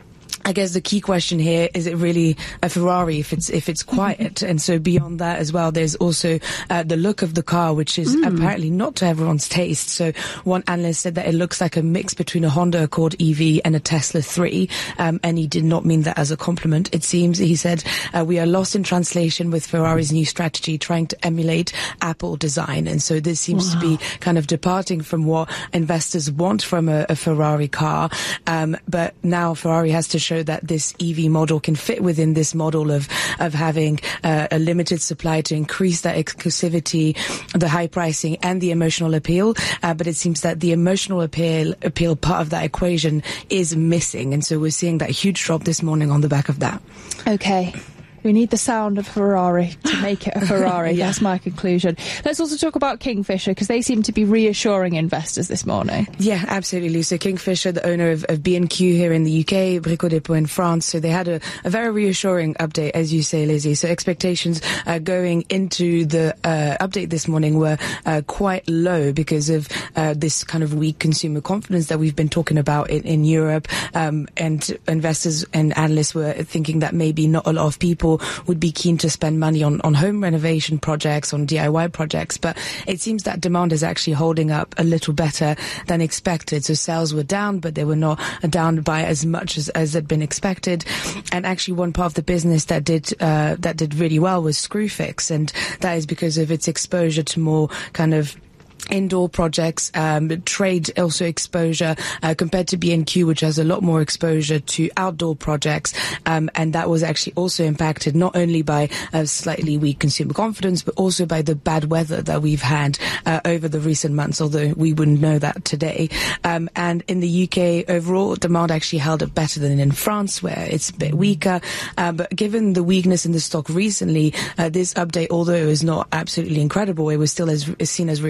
I guess the key question here, is it really a Ferrari if it's if it's quiet? And so beyond that as well, there's also uh, the look of the car, which is mm. apparently not to everyone's taste. So one analyst said that it looks like a mix between a Honda Accord E V and a Tesla three, um, and he did not mean that as a compliment. It seems, he said, uh, we are lost in translation with Ferrari's new strategy, trying to emulate Apple design. And so this seems wow. to be kind of departing from what investors want from a, a Ferrari car. Um, but now Ferrari has to show that this E V model can fit within this model of of having uh, a limited supply to increase that exclusivity, the high pricing, and the emotional appeal. Uh, but it seems that the emotional appeal appeal part of that equation is missing, and so we're seeing that huge drop this morning on the back of that. Okay. We need the sound of Ferrari to make it a Ferrari. yeah. That's my conclusion. Let's also talk about Kingfisher, because they seem to be reassuring investors this morning. Yeah, absolutely. So Kingfisher, the owner of, of B and Q here in the U K, Brico Dépôt in France, so they had a, a very reassuring update, as you say, Lizzie. So expectations uh, going into the uh, update this morning were uh, quite low because of uh, this kind of weak consumer confidence that we've been talking about in, in Europe. Um, and investors and analysts were thinking that maybe not a lot of people would be keen to spend money on, on home renovation projects, on D I Y projects, but it seems that demand is actually holding up a little better than expected. So sales were down, but they were not down by as much as, as had been expected. And actually one part of the business that did uh, that did really well was Screwfix, and that is because of its exposure to more kind of indoor projects, um, trade also exposure uh, compared to B and Q, which has a lot more exposure to outdoor projects, um, and that was actually also impacted not only by a slightly weak consumer confidence, but also by the bad weather that we've had uh, over the recent months, although we wouldn't know that today. Um, and in the U K, overall, demand actually held up better than in France, where it's a bit weaker. Uh, but given the weakness in the stock recently, uh, this update, although it was not absolutely incredible, it was still as, as seen as reassuring,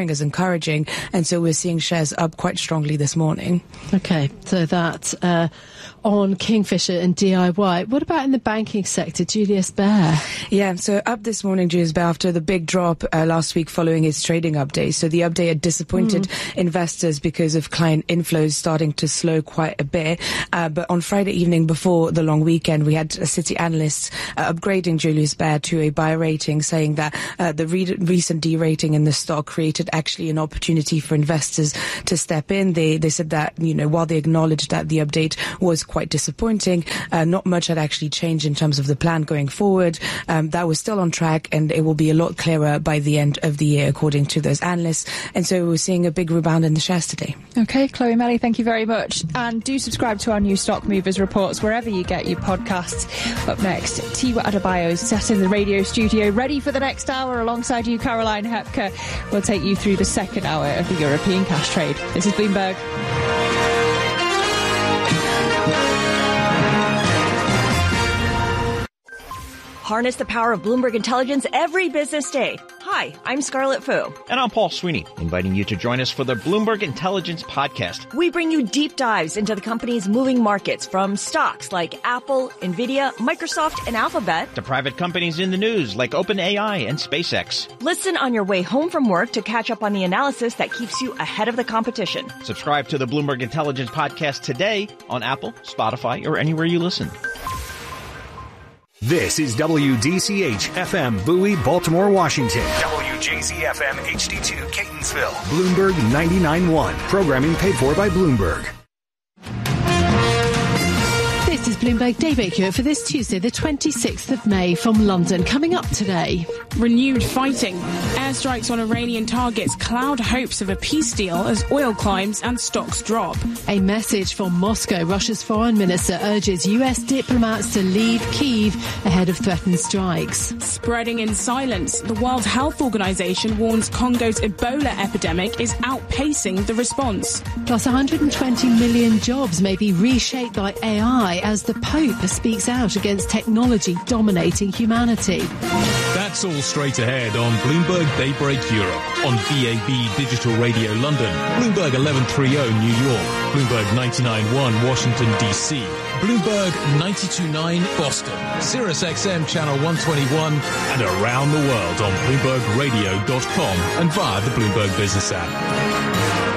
showing as encouraging. And so we're seeing shares up quite strongly this morning. Okay, so that uh, on Kingfisher and D I Y. What about in the banking sector, Julius Baer? Yeah, so up this morning, Julius Baer, after the big drop uh, last week following his trading update. So the update had disappointed mm. investors because of client inflows starting to slow quite a bit. Uh, but on Friday evening before the long weekend, we had a Citi analyst uh, upgrading Julius Baer to a buy rating, saying that uh, the re- recent derating in the stock created actually an opportunity for investors to step in. They they said that, you know, while they acknowledged that the update was quite disappointing, uh, not much had actually changed in terms of the plan going forward. Um, that was still on track, and it will be a lot clearer by the end of the year, according to those analysts. And so we're seeing a big rebound in the shares today. Okay, Chloe Melly, thank you very much. And do subscribe to our new Stock Movers reports wherever you get your podcasts. Up next, Tiwa Adebayo is sat in the radio studio, ready for the next hour alongside you, Caroline Hepker. We'll take you through the second hour of the European cash trade. This is Bloomberg. Harness the power of Bloomberg Intelligence every business day. Hi, I'm Scarlett Fu. And I'm Paul Sweeney, inviting you to join us for the Bloomberg Intelligence Podcast. We bring you deep dives into the company's moving markets, from stocks like Apple, Nvidia, Microsoft, and Alphabet, to private companies in the news like OpenAI and SpaceX. Listen on your way home from work to catch up on the analysis that keeps you ahead of the competition. Subscribe to the Bloomberg Intelligence Podcast today on Apple, Spotify, or anywhere you listen. This is W D C H F M Bowie, Baltimore, Washington. W J Z F M H D two Catonsville. Bloomberg ninety-nine point one. Programming paid for by Bloomberg. This is Bloomberg Daybreak Europe for this Tuesday, the twenty-sixth of May, from London. Coming up today. Renewed fighting. Airstrikes on Iranian targets cloud hopes of a peace deal as oil climbs and stocks drop. A message from Moscow. Russia's foreign minister urges U S diplomats to leave Kyiv ahead of threatened strikes. Spreading in silence. The World Health Organization warns Congo's Ebola epidemic is outpacing the response. Plus one hundred twenty million jobs may be reshaped by A I as the Pope speaks out against technology dominating humanity. That's all straight ahead on Bloomberg Daybreak Europe, on V A B Digital Radio London, Bloomberg eleven thirty New York, Bloomberg ninety-nine point one Washington, D C, Bloomberg ninety-two point nine Boston, Sirius X M Channel one twenty-one, and around the world on Bloomberg Radio dot com and via the Bloomberg Business app.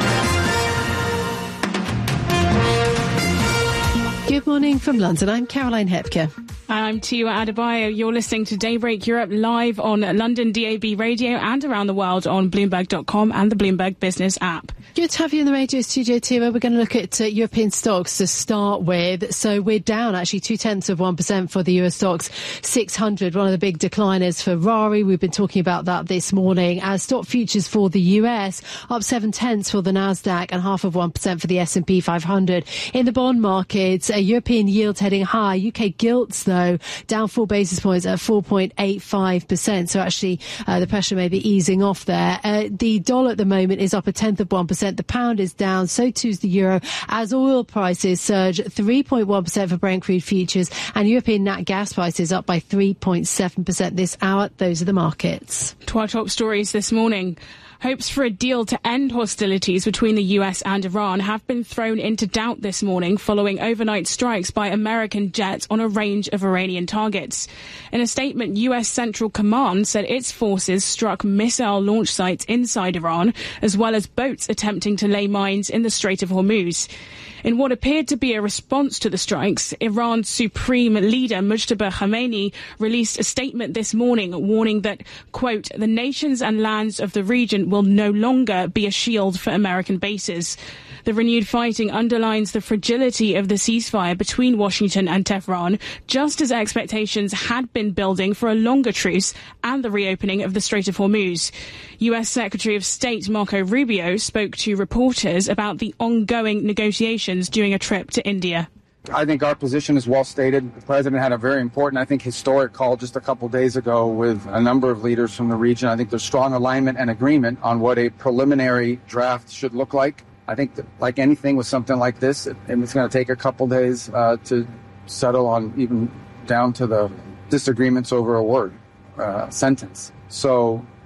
Good morning from London. I'm Caroline Hepker. I'm Tiwa Adebayo. You're listening to Daybreak Europe live on London D A B Radio and around the world on Bloomberg dot com and the Bloomberg Business app. Good to have you in the radio studio, Tiwa. We're going to look at uh, European stocks to start with. So we're down actually two-tenths of one percent for the Euro Stoxx six hundred, one of the big decliners for Ferrari. We've been talking about that this morning. As stock futures for the U S up seven-tenths for the Nasdaq and half of one percent for the S and P five hundred. In the bond markets, uh, European yields heading high. U K gilts, though, down four basis points at four point eight five percent. So actually, uh, the pressure may be easing off there. Uh, the dollar at the moment is up a tenth of one percent. The pound is down. So too is the euro, as oil prices surge three point one percent for Brent crude futures, and European nat gas prices up by three point seven percent this hour. Those are the markets. To our top stories this morning. Hopes for a deal to end hostilities between the U S and Iran have been thrown into doubt this morning following overnight strikes by American jets on a range of Iranian targets. In a statement, U S Central Command said its forces struck missile launch sites inside Iran, as well as boats attempting to lay mines in the Strait of Hormuz. In what appeared to be a response to the strikes, Iran's supreme leader Mujtaba Khamenei released a statement this morning warning that, quote, the nations and lands of the region will no longer be a shield for American bases. The renewed fighting underlines the fragility of the ceasefire between Washington and Tehran, just as expectations had been building for a longer truce and the reopening of the Strait of Hormuz. U S Secretary of State Marco Rubio spoke to reporters about the ongoing negotiations during a trip to India. I think our position is well stated. The president had a very important, I think, historic call just a couple days ago with a number of leaders from the region. I think there's strong alignment and agreement on what a preliminary draft should look like. I think that, like anything with something like this, it, it's going to take a couple days uh, to settle on, even down to the disagreements over a word, uh, sentence. So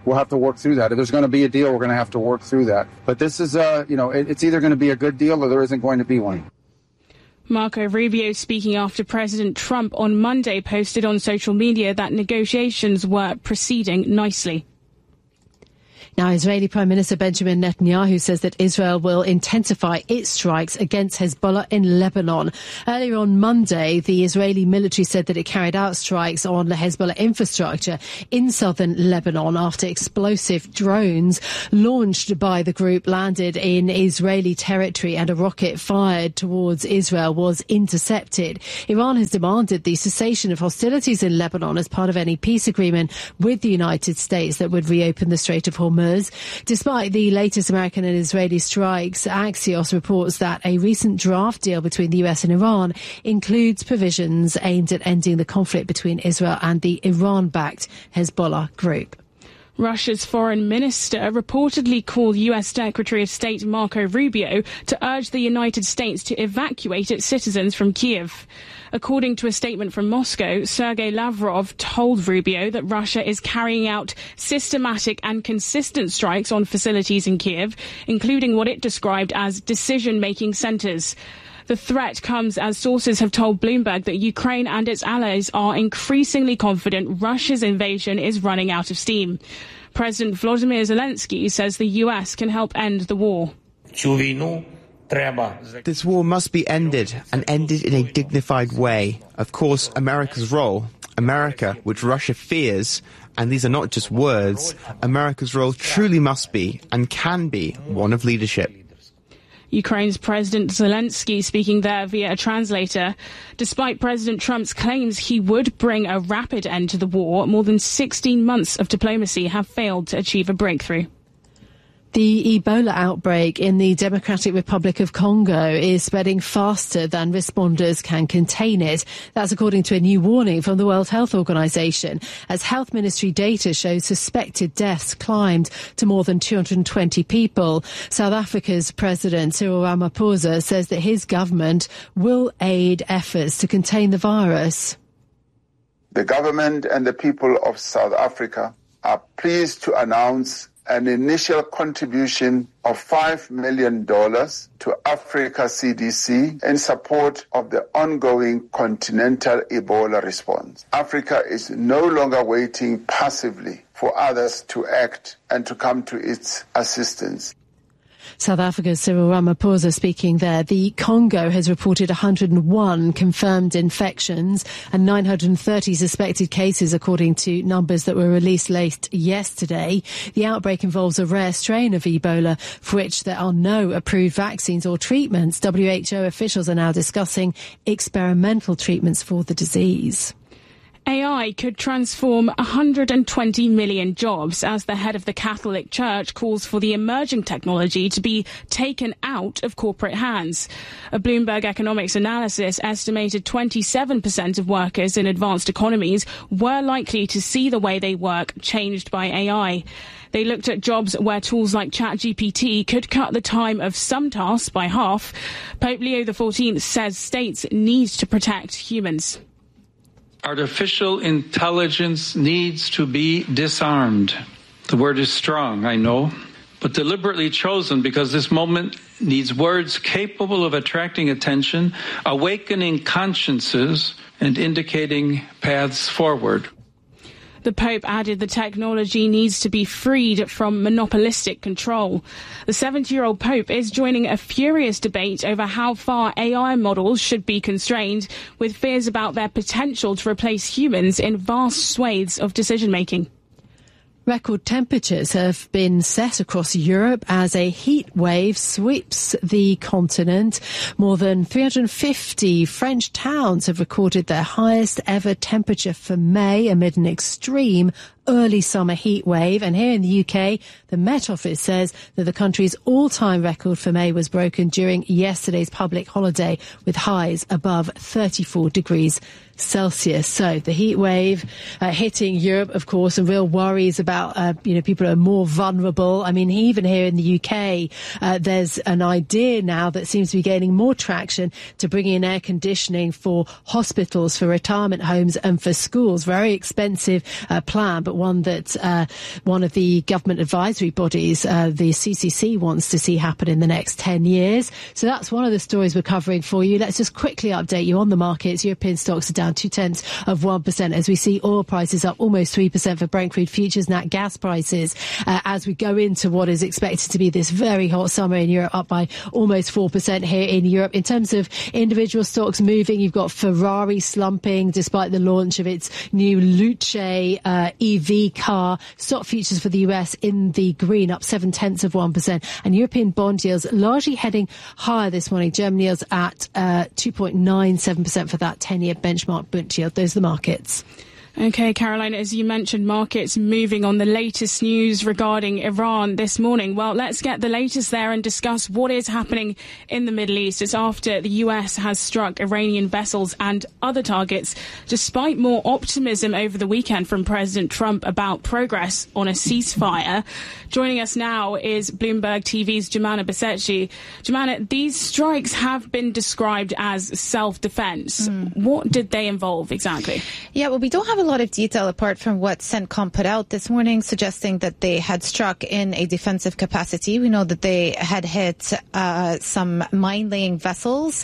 we'll have to work through that. If there's going to be a deal, we're going to have to work through that. But this is, uh, you know, it, it's either going to be a good deal or there isn't going to be one. Marco Rubio, speaking after President Trump on Monday, posted on social media that negotiations were proceeding nicely. Now, Israeli Prime Minister Benjamin Netanyahu says that Israel will intensify its strikes against Hezbollah in Lebanon. Earlier on Monday, the Israeli military said that it carried out strikes on the Hezbollah infrastructure in southern Lebanon after explosive drones launched by the group landed in Israeli territory and a rocket fired towards Israel was intercepted. Iran has demanded the cessation of hostilities in Lebanon as part of any peace agreement with the United States that would reopen the Strait of Hormuz. Despite the latest American and Israeli strikes, Axios reports that a recent draft deal between the U S and Iran includes provisions aimed at ending the conflict between Israel and the Iran-backed Hezbollah group. Russia's foreign minister reportedly called U S Secretary of State Marco Rubio to urge the United States to evacuate its citizens from Kiev. According to a statement from Moscow, Sergei Lavrov told Rubio that Russia is carrying out systematic and consistent strikes on facilities in Kiev, including what it described as decision-making centres. The threat comes as sources have told Bloomberg that Ukraine and its allies are increasingly confident Russia's invasion is running out of steam. President Volodymyr Zelensky says the U S can help end the war. This war must be ended, and ended in a dignified way. Of course, America's role, America, which Russia fears, and these are not just words, America's role truly must be, and can be, one of leadership. Ukraine's President Zelensky speaking there via a translator. Despite President Trump's claims he would bring a rapid end to the war, more than sixteen months of diplomacy have failed to achieve a breakthrough. The Ebola outbreak in the Democratic Republic of Congo is spreading faster than responders can contain it. That's according to a new warning from the World Health Organization, as Health Ministry data shows suspected deaths climbed to more than two hundred twenty people. South Africa's President Cyril Ramaphosa says that his government will aid efforts to contain the virus. The government and the people of South Africa are pleased to announce an initial contribution of five million dollars to Africa C D C in support of the ongoing continental Ebola response. Africa is no longer waiting passively for others to act and to come to its assistance. South Africa's Cyril Ramaphosa speaking there. The Congo has reported one hundred one confirmed infections and nine hundred thirty suspected cases, according to numbers that were released late yesterday. The outbreak involves a rare strain of Ebola for which there are no approved vaccines or treatments. W H O officials are now discussing experimental treatments for the disease. A I could transform one hundred twenty million jobs as the head of the Catholic Church calls for the emerging technology to be taken out of corporate hands. A Bloomberg economics analysis estimated twenty-seven percent of workers in advanced economies were likely to see the way they work changed by A I. They looked at jobs where tools like ChatGPT could cut the time of some tasks by half. Pope Leo the fourteenth says states need to protect humans. Artificial intelligence needs to be disarmed. The word is strong, I know, but deliberately chosen because this moment needs words capable of attracting attention, awakening consciences, and indicating paths forward. The Pope added the technology needs to be freed from monopolistic control. The seventy-year-old Pope is joining a furious debate over how far A I models should be constrained, with fears about their potential to replace humans in vast swathes of decision-making. Record temperatures have been set across Europe as a heat wave sweeps the continent. More than three hundred fifty French towns have recorded their highest ever temperature for May amid an extreme early summer heat wave. And here in the U K, the Met Office says that the country's all-time record for May was broken during yesterday's public holiday, with highs above thirty-four degrees Celsius. So the heat wave uh, hitting Europe, of course, and real worries about, uh, you know, people are more vulnerable. I mean, even here in the U K, uh, there's an idea now that seems to be gaining more traction to bring in air conditioning for hospitals, for retirement homes and for schools. Very expensive uh, plan, but one that uh, one of the government advisory bodies, uh, the C C C, wants to see happen in the next ten years. So that's one of the stories we're covering for you. Let's just quickly update you on the markets. European stocks are down two-tenths of one percent as we see oil prices up almost three percent for Brent crude futures, nat gas prices, uh, as we go into what is expected to be this very hot summer in Europe, up by almost four percent here in Europe. In terms of individual stocks moving, you've got Ferrari slumping despite the launch of its new Luce uh, E V car. Stock futures for the U S in the green, up seven tenths of one percent. And European bond yields largely heading higher this morning. German yields at uh, two point nine seven percent for that ten-year benchmark Bund yield. Those are the markets. Okay, Caroline, as you mentioned, markets moving on the latest news regarding Iran this morning. Well, let's get the latest there and discuss what is happening in the Middle East. It's after the U S has struck Iranian vessels and other targets, despite more optimism over the weekend from President Trump about progress on a ceasefire. Joining us now is Bloomberg T V's Jumana Besetchi. Jumana, these strikes have been described as self-defense. Mm. What did they involve exactly? Yeah, well, we don't have a lot of detail apart from what CENTCOM put out this morning, suggesting that they had struck in a defensive capacity. We know that they had hit uh, some mine-laying vessels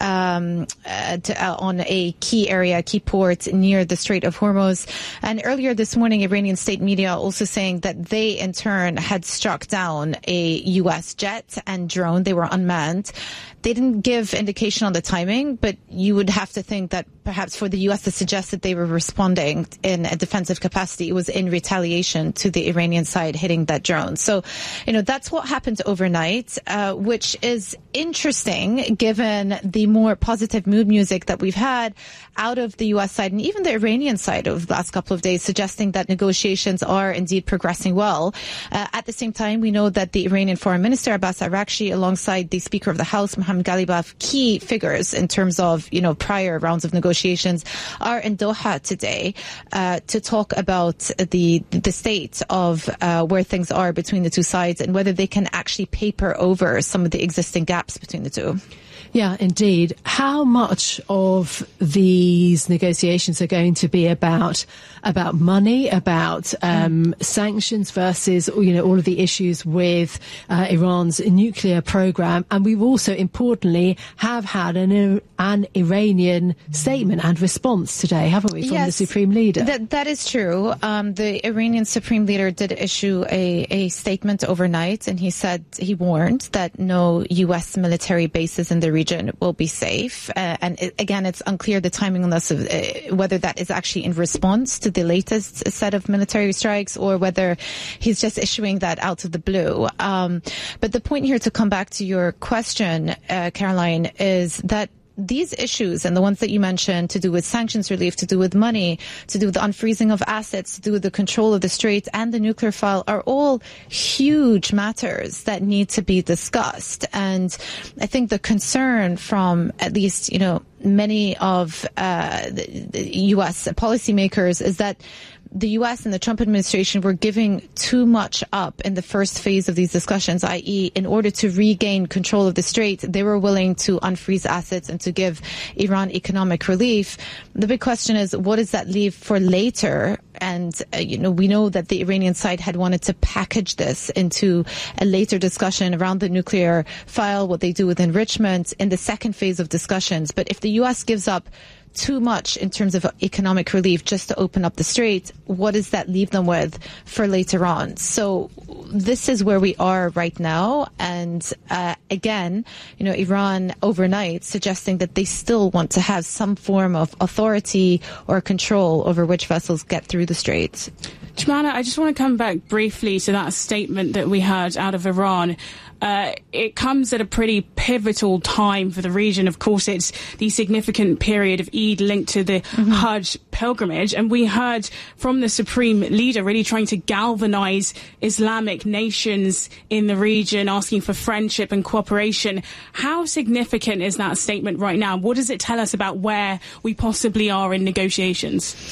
um, uh, to, uh, on a key area, key port near the Strait of Hormuz. And earlier this morning, Iranian state media also saying that they, in turn, had struck down a U S jet and drone. They were unmanned. They didn't give indication on the timing, but you would have to think that perhaps for the U S to suggest that they were responding in a defensive capacity, it was in retaliation to the Iranian side hitting that drone. So, you know, that's what happened overnight, uh, which is interesting given the more positive mood music that we've had out of the U S side and even the Iranian side over the last couple of days, suggesting that negotiations are indeed progressing well. Uh, at the same time, we know that the Iranian Foreign Minister Abbas Araghchi, alongside the Speaker of the House, Mohammad Ghalibaf, key figures in terms of, you know, prior rounds of negotiations, are in Doha today uh, to talk about the the state of uh, where things are between the two sides and whether they can actually paper over some of the existing gaps between the two. Yeah, indeed. How much of these negotiations are going to be about about money, about um, mm. sanctions versus, you know, all of the issues with uh, Iran's nuclear program? And we've also, importantly, have had an an Iranian statement and response today, haven't we, from yes, the Supreme Leader? That, that is true. Um, the Iranian Supreme Leader did issue a, a statement overnight, and he said, he warned that no U S military bases in the region will be safe. Uh, and it, again, it's unclear the timing on this, of, uh, whether that is actually in response to the latest set of military strikes or whether he's just issuing that out of the blue. Um, but the point here, to come back to your question, uh, Caroline, is that these issues and the ones that you mentioned, to do with sanctions relief, to do with money, to do with the unfreezing of assets, to do with the control of the Strait and the nuclear file, are all huge matters that need to be discussed. And I think the concern from at least, you know, many of uh, the, the U S policymakers is that the U S and the Trump administration were giving too much up in the first phase of these discussions, that is, in order to regain control of the Strait, they were willing to unfreeze assets and to give Iran economic relief. The big question is, what does that leave for later? And, uh, you know, we know that the Iranian side had wanted to package this into a later discussion around the nuclear file, what they do with enrichment in the second phase of discussions. But if the U S gives up too much in terms of economic relief just to open up the Strait, what does that leave them with for later on? So this is where we are right now. And uh, again, you know, Iran overnight suggesting that they still want to have some form of authority or control over which vessels get through the Strait. Jumana, I just want to come back briefly to that statement that we heard out of Iran. Uh, it comes at a pretty pivotal time for the region. Of course, it's the significant period of Eid linked to the mm-hmm. Hajj pilgrimage. And we heard from the Supreme Leader really trying to galvanize Islamic nations in the region, asking for friendship and cooperation. How significant is that statement right now? What does it tell us about where we possibly are in negotiations?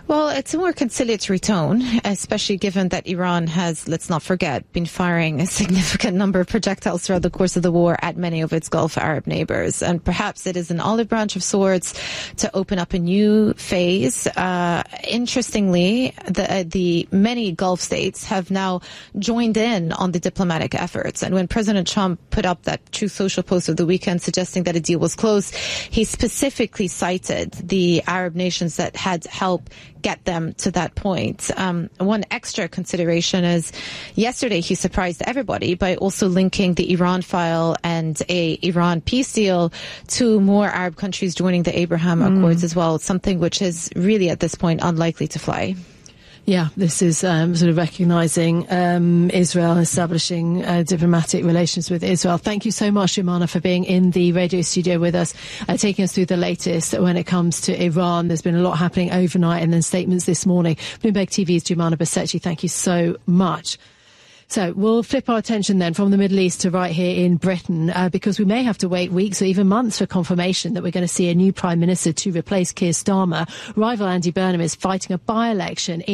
Well, it's a more conciliatory tone, especially given that Iran has, let's not forget, been firing a significant number of projectiles throughout the course of the war at many of its Gulf Arab neighbors. And perhaps it is an olive branch of sorts to open up a new phase. Uh, interestingly, the, uh, the many Gulf states have now joined in on the diplomatic efforts. And when President Trump put up that Truth Social post of the weekend suggesting that a deal was close, he specifically cited the Arab nations that had helped get them to that point. Um, one extra consideration is yesterday he surprised everybody by also linking the Iran file and a Iran peace deal to more Arab countries joining the Abraham mm. Accords as well, something which is really at this point unlikely to fly. Yeah, this is um, sort of recognising um, Israel, establishing uh, diplomatic relations with Israel. Thank you so much, Jumana, for being in the radio studio with us, uh, taking us through the latest when it comes to Iran. There's been a lot happening overnight and then statements this morning. Bloomberg T V's Jumana Basechi, thank you so much. So we'll flip our attention then from the Middle East to right here in Britain, uh, because we may have to wait weeks or even months for confirmation that we're going to see a new Prime Minister to replace Keir Starmer. Rival Andy Burnham is fighting a by-election in